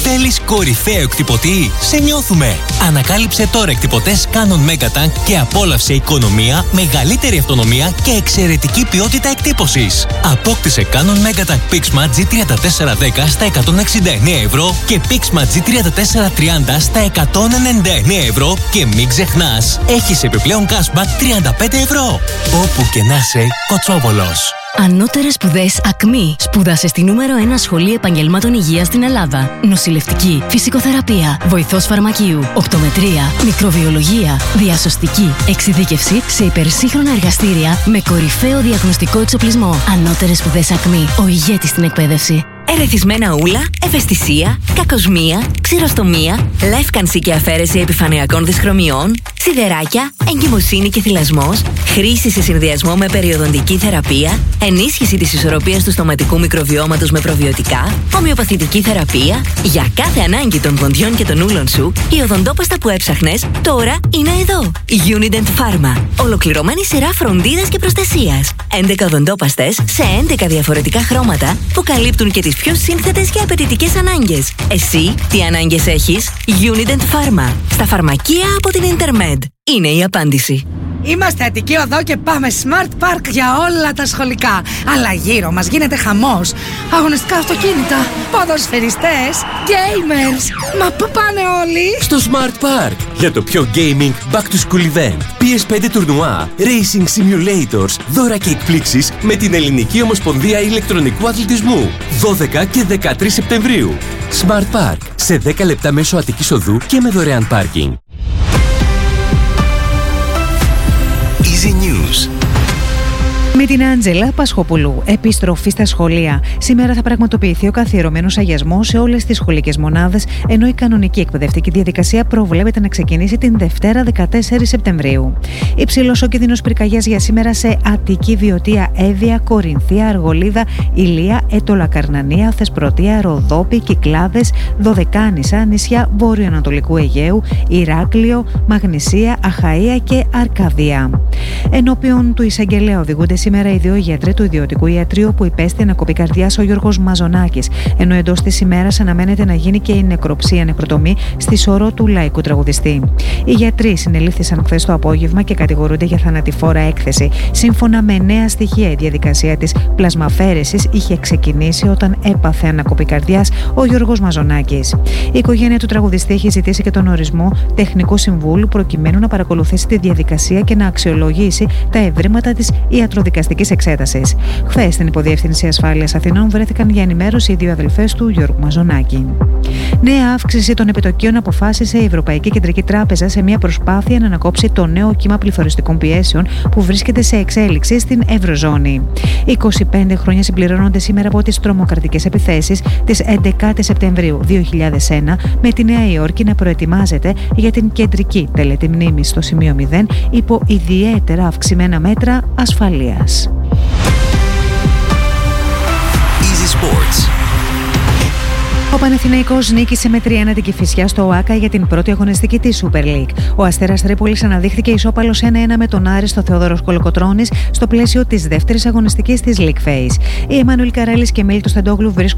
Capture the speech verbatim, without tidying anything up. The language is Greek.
Θέλεις κορυφαίο εκτυπωτή? Σε νιώθουμε! Ανακάλυψε τώρα εκτυπωτές Canon Megatank και απόλαυσε οικονομία, μεγαλύτερη αυτονομία και εξαιρετική ποιότητα εκτύπωσης. Απόκτησε Canon Megatank Pixma τζι τριάντα τέσσερα δέκα στα εκατόν εξήντα εννέα ευρώ και Pixma τζι τριάντα τέσσερα τριάντα στα εκατόν ενενήντα εννέα ευρώ και μην ξεχνάς, έχεις επιπλέον cashback τριάντα πέντε ευρώ. Όπου και να είσαι, Κοτσόβολος. Ανώτερες σπουδές ΑΚΜΗ. Σπούδασε στη νούμερο ένα σχολή επαγγελμάτων υγείας στην Ελλάδα. Νοσηλευτική, φυσικοθεραπεία, βοηθός φαρμακείου, οπτομετρία, μικροβιολογία, διασωστική, εξειδίκευση σε υπερσύγχρονα εργαστήρια με κορυφαίο διαγνωστικό εξοπλισμό. Ανώτερες σπουδές ΑΚΜΗ. Ο ηγέτης στην εκπαίδευση. Ερεθισμένα ούλα, ευαισθησία, κακοσμία, ξηροστομία, λεύκανση και αφαίρεση επιφανειακών δυσχρωμιών, σιδεράκια, εγκυμοσύνη και θυλασμός, χρήση σε συνδυασμό με περιοδοντική θεραπεία, ενίσχυση της ισορροπίας του στοματικού μικροβιώματος με προβιωτικά, ομοιοπαθητική θεραπεία. Για κάθε ανάγκη των δοντιών και των ούλων σου, η οδοντόπαστα που έψαχνες τώρα είναι εδώ. Unident Pharma. Ολοκληρωμένη σειρά φροντίδας και προστασίας. έντεκα οδοντόπαστες σε έντεκα διαφορετικά χρώματα που καλύπτουν και τις πιο σύνθετες και απαιτητικές ανάγκες. Εσύ, τι ανάγκες έχεις? Unident Pharma. Στα φαρμακεία από την Intermed. Είναι η απάντηση. Είμαστε Αττική Οδό και πάμε Smart Park για όλα τα σχολικά. Αλλά γύρω μας γίνεται χαμός. Αγωνιστικά αυτοκίνητα, ποδοσφαιριστές, gamers. Μα πού πάνε όλοι? Στο Smart Park. Για το πιο gaming back to school event. πι ες φάιβ τουρνουά, racing simulators, δώρα και εκπλήξεις με την Ελληνική Ομοσπονδία Ηλεκτρονικού Αθλητισμού. δώδεκα και δεκατρείς Σεπτεμβρίου. Smart Park. Σε δέκα λεπτά μέσω Αττικής Οδού και με δωρεάν πάρκινγκ. Easy News. Με την Άντζελα Πασχοπούλου, επιστροφή στα σχολεία. Σήμερα θα πραγματοποιηθεί ο καθιερωμένος αγιασμός σε όλες τις σχολικές μονάδες, ενώ η κανονική εκπαιδευτική διαδικασία προβλέπεται να ξεκινήσει την Δευτέρα δεκατέσσερις Σεπτεμβρίου. Υψηλός ο κίνδυνος πυρκαγιάς για σήμερα σε Αττική, Βιωτία, Εύβοια, Κορινθία, Αργολίδα, Ηλία, Έτολα, Καρνανία, Θεσπρωτεία, Ροδόπη, Κυκλάδες, Δωδεκάνησα, νησιά Βόρειο-Ανατολικού Αιγαίου, Ηράκλειο, Μαγνησία, Αχαΐα και Αρκαδία. Ενώπιον του εισαγγελέα οδηγούνται σήμερα οι δύο γιατροί του ιδιωτικού ιατρείου που υπέστη ανακοπή καρδιάς, ο Γιώργος Μαζονάκης, ενώ εντός της ημέρας αναμένεται να γίνει και η νεκροψία νεκροτομή στη σωρό του λαϊκού τραγουδιστή. Οι γιατροί συνελήφθησαν χθες το απόγευμα και κατηγορούνται για θανατηφόρα έκθεση. Σύμφωνα με νέα στοιχεία, η διαδικασία της πλασμαφέρεσης είχε ξεκινήσει όταν έπαθε ανακοπή καρδιάς ο Γιώργος Μαζονάκης. Η οικογένεια του τραγουδιστή έχει ζητήσει και τον ορισμό τεχνικού συμβούλου προκειμένου να παρακολουθήσει τη διαδικασία και να αξιολογήσει τα ευρήματα της ιατροδικαστικής εξέτασης. Χθες, στην Υποδιεύθυνση Ασφάλειας Αθηνών βρέθηκαν για ενημέρωση οι δύο αδελφές του Γιώργου Μαζονάκη. Νέα αύξηση των επιτοκίων αποφάσισε η Ευρωπαϊκή Κεντρική Τράπεζα σε μια προσπάθεια να ανακόψει το νέο κύμα πληθωριστικών πιέσεων που βρίσκεται σε εξέλιξη στην Ευρωζώνη. είκοσι πέντε χρόνια συμπληρώνονται σήμερα από τις τρομοκρατικές επιθέσεις της έντεκα Σεπτεμβρίου δύο χιλιάδες ένα, με τη Νέα Υόρκη να προετοιμάζεται για την κεντρική τελετή μνήμης στο σημείο μηδέν υπό ιδιαίτερα αυξημένα μέτρα ασφαλείας. Easy Sports. Ο Παναθηναϊκός νίκησε με τρία ένα την Κηφισιά στο ΟΑΚΑ για την πρώτη αγωνιστική της Super League. Ο Αστέρας Τρίπολης αναδείχθηκε ισόπαλος ένα ένα με τον Άρη στο Θεόδωρος Κολοκοτρώνης στο πλαίσιο της δεύτερης αγωνιστικής της League Phase. Οι Εμμανουήλ Καρέλης και Μίλτος Σταντόγλου βρίσκονται